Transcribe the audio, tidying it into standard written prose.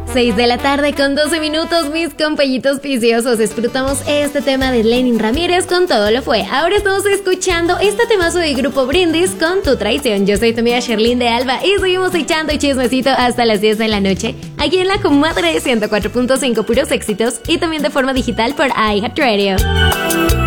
6 de la tarde con 12 minutos, mis compañitos viciosos. Disfrutamos este tema de Lenin Ramírez con Todo lo Fue. Ahora estamos escuchando este temazo del grupo Brindis con Tu Traición. Yo soy tu amiga Sherlyn de Alba y seguimos echando chismecito hasta las 10 de la noche aquí en la comadre 104.5 puros éxitos y también de forma digital por iHeartRadio.